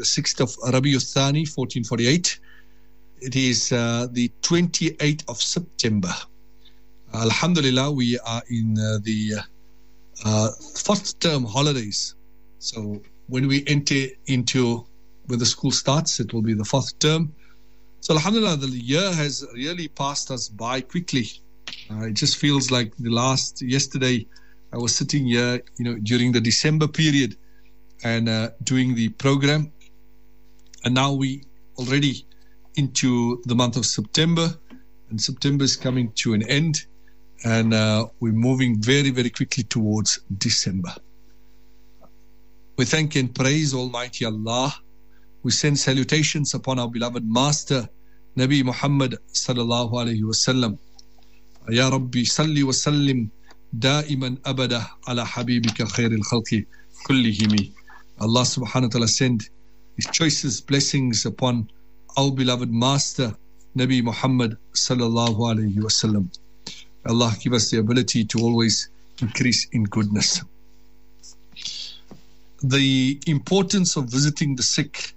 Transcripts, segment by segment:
the 6th of Rabiul Thani, 1448. It is the 28th of September. Alhamdulillah, we are in the fourth term holidays. So when we enter into when the school starts, it will be the fourth term. So alhamdulillah, the year has really passed us by quickly. It just feels like yesterday I was sitting here, during the December period and doing the program. And now we already into the month of September, and September is coming to an end, and we're moving very, very quickly towards December. We thank and praise Almighty Allah. We send salutations upon our beloved Master, Nabi Muhammad sallallahu alayhi wasallam. Ya Rabbi salli wa sallim da'iman abada ala habibika khairil khalqi kullihimi. Allah subhanahu wa ta'ala send His choicest blessings upon our beloved Master, Nabi Muhammad sallallahu alayhi wasallam. Allah give us the ability to always increase in goodness. The importance of visiting the sick.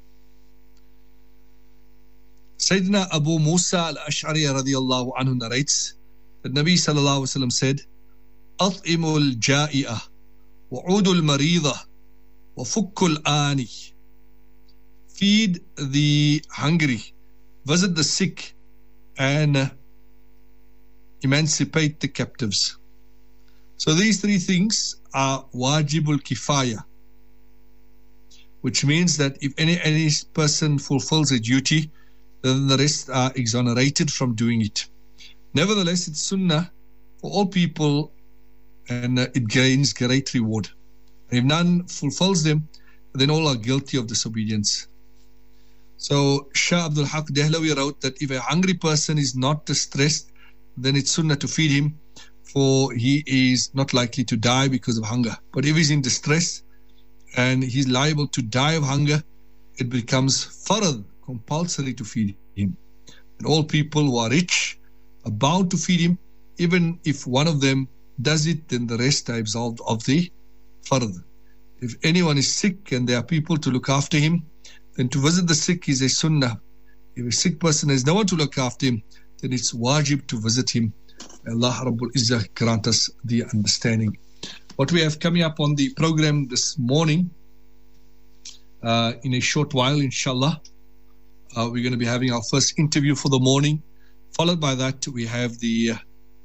Sayyidina Abu Musa al-Ash'ari radiyallahu anhu narrates that Nabi sallallahu alayhi wasallam said, أطعموا الجائعة وعودوا المريضة وفكوا الآني. Feed the hungry, visit the sick, and emancipate the captives. So these three things are wajibul kifaya, which means that if any person fulfills a duty, then the rest are exonerated from doing it. Nevertheless, it's sunnah for all people, and it gains great reward. And if none fulfills them, then all are guilty of disobedience. So Shah Abdul Haq Dehlawi wrote that if a hungry person is not distressed, then it's sunnah to feed him, for he is not likely to die because of hunger. But if he's in distress and he's liable to die of hunger, it becomes farad, compulsory to feed him. And all people who are rich are bound to feed him. Even if one of them does it, then the rest are absolved of the farad. If anyone is sick and there are people to look after him, then to visit the sick is a sunnah. If a sick person has no one to look after him, then it's wajib to visit him. Allah Rabbul Izzah grant us the understanding. What we have coming up on the program this morning, in a short while, inshallah, we're going to be having our first interview for the morning. Followed by that, we have the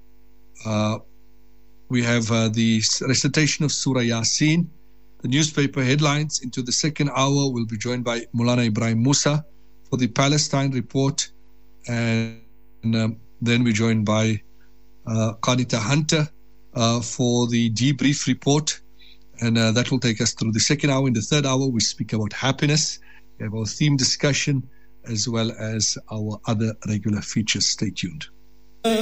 recitation of Surah Yasin, the newspaper headlines. Into the second hour, we'll be joined by Mulana Ibrahim Musa for the Palestine report, and then we're joined by Qanita Hunter for the debrief report, and that will take us through the second hour. In the third hour, we speak about happiness. We have our theme discussion as well as our other regular features. Stay tuned.